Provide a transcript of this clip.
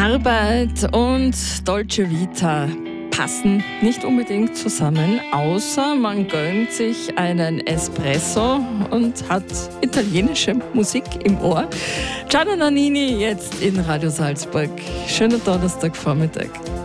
Arbeit und Dolce Vita passen nicht unbedingt zusammen, außer man gönnt sich einen Espresso und hat italienische Musik im Ohr. Gianna Nannini jetzt in Radio Salzburg. Schönen Donnerstagvormittag.